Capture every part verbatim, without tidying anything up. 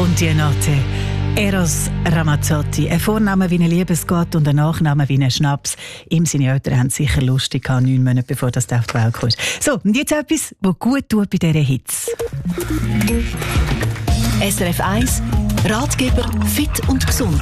Fontienotte. Eros Ramazzotti. Ein Vorname wie ein Liebesgott und ein Nachname wie ein Schnaps. Ihm seine Eltern haben sicher lustig gehabt, neun Monate bevor das auf die Welt kam. So, und jetzt etwas, was gut tut bei dieser Hitze. S R F eins Ratgeber fit und gesund.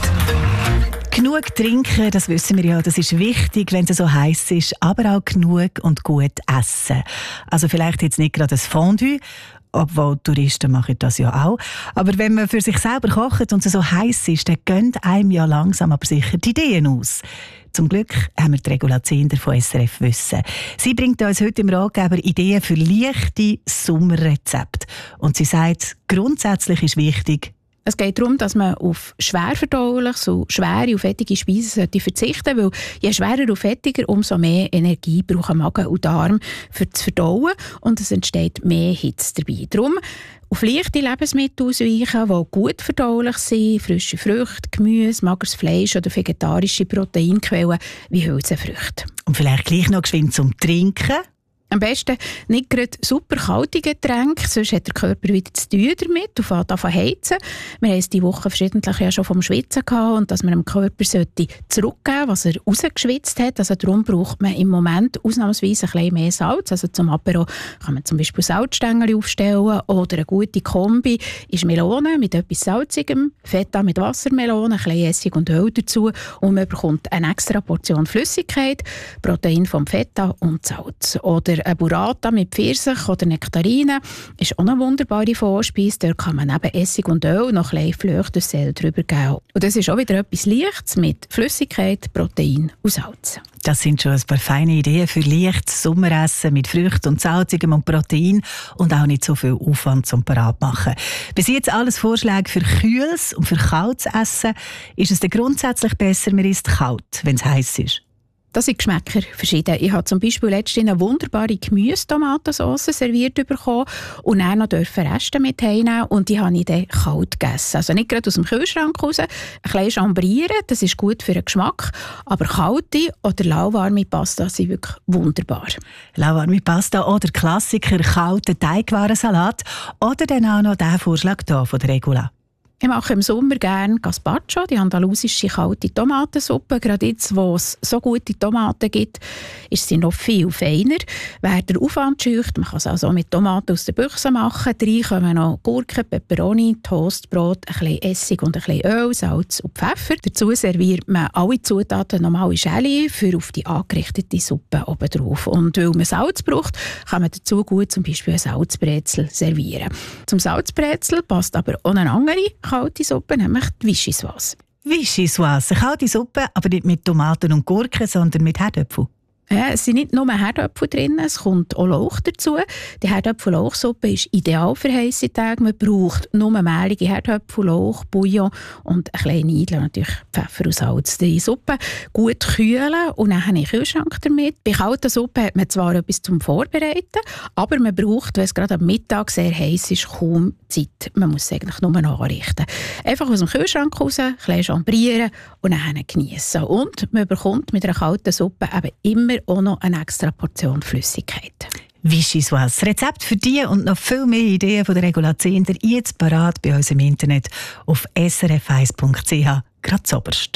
Genug trinken, das wissen wir ja, das ist wichtig, wenn es so heiß ist, aber auch genug und gut essen. Also vielleicht jetzt nicht gerade das Fondue, obwohl Touristen machen das ja auch. Aber wenn man für sich selber kocht und es so heiß ist, dann gehen einem ja langsam aber sicher die Ideen aus. Zum Glück haben wir die Regula Zehnder von S R F Wissen. Sie bringt uns heute im Ratgeber Ideen für leichte Sommerrezepte. Und sie sagt, grundsätzlich ist wichtig, es geht darum, dass man auf schwerverdaulich, so schwere und fettige Speisen verzichten sollte, weil je schwerer und fettiger, umso mehr Energie brauchen Magen und Darm für das Verdauen und es entsteht mehr Hitze dabei. Darum auf leichte Lebensmittel ausweichen, die gut verdaulich sind, frische Früchte, Gemüse, mageres Fleisch oder vegetarische Proteinquellen wie Hülsenfrüchte. Und vielleicht gleich noch geschwind zum Trinken. Am besten nicht gerade super kalte Getränke, sonst hat der Körper wieder zu tun damit und fängt an zu heizen. Wir haben es diese Woche verschiedentlich ja schon vom Schwitzen gehabt und dass man dem Körper zurückgeben sollte, was er rausgeschwitzt hat. Also darum braucht man im Moment ausnahmsweise ein bisschen mehr Salz. Also zum Apero kann man zum Beispiel Salzstängel aufstellen oder eine gute Kombi ist Melone mit etwas Salzigem, Feta mit Wassermelone, ein bisschen Essig und Öl dazu und man bekommt eine extra Portion Flüssigkeit, Protein vom Feta und Salz. Oder eine Burrata mit Pfirsich oder Nektarinen ist auch eine wunderbare Vorspeise. Dort kann man neben Essig und Öl noch ein bisschen Flöchtensel drüber geben. Und das ist auch wieder etwas Leichtes mit Flüssigkeit, Protein und Salz. Das sind schon ein paar feine Ideen für leichtes Sommeressen mit Früchten und Salzigem und Protein und auch nicht so viel Aufwand zum parat machen. Bis jetzt alles Vorschläge für kühles und für kaltes Essen. Ist es dann grundsätzlich besser, man isst kalt, wenn es heiß ist? Das sind Geschmäcker verschieden. Ich habe zum Beispiel letztens eine wunderbare Gemüse-Tomatensauce serviert bekommen und dann noch Reste mit heimnehmen und die habe ich dann kalt gegessen. Also nicht gerade aus dem Kühlschrank raus, ein bisschen chambrieren, das ist gut für den Geschmack, aber kalte oder lauwarme Pasta sind wirklich wunderbar. Lauwarme Pasta oder Klassiker, kalter Teigwarensalat oder dann auch noch der Vorschlag hier von der Regula. Ich mache im Sommer gerne Gazpacho, die andalusische kalte Tomatensuppe. Gerade jetzt, wo es so gute Tomaten gibt, ist sie noch viel feiner. Wer den Aufwand scheucht, man kann es also mit Tomaten aus der Büchse machen. Rein kommen noch Gurken, Peperoni, Toastbrot, ein bisschen Essig und ein bisschen Öl, Salz und Pfeffer. Dazu serviert man alle Zutaten nochmal in Schälchen für auf die angerichtete Suppe oben drauf. Und weil man Salz braucht, kann man dazu gut zum Beispiel ein Salzbrezel servieren. Zum Salzbrezel passt aber auch eine andere kalte Suppe, nämlich die Vichyssoise. Vichyssoise, eine kalte Suppe, aber nicht mit Tomaten und Gurken, sondern mit Herdöpfeln. Ja, es sind nicht nur Herdöpfel drin, es kommt auch Lauch dazu. Die Herdöpfel-Lauchsuppe ist ideal für heisse Tage. Man braucht nur mehlige Herdöpfel, Lauch, Bouillon und ein kleine Eidel, natürlich Pfeffer und Salz. Die Suppe gut kühlen und dann in den Kühlschrank damit. Bei kalter Suppe hat man zwar etwas zum Vorbereiten, aber man braucht, wenn es gerade am Mittag sehr heiß ist, kaum Zeit. Man muss es eigentlich nur anrichten. Einfach aus dem Kühlschrank raus, ein bisschen chambrieren und dann geniessen. Und man bekommt mit einer kalten Suppe eben immer auch noch eine extra Portion Flüssigkeit. Vichyssoise. Rezept für die und noch viel mehr Ideen von der Regula Zehnder jetzt parat bei uns im Internet auf s r f eins punkt c h. Gerade zuoberst.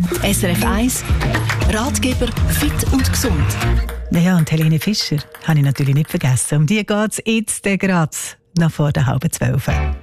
S R F eins Ratgeber fit und gesund. Ja, und Helene Fischer habe ich natürlich nicht vergessen. Um die geht es jetzt gerade noch vor der halben Zwölf.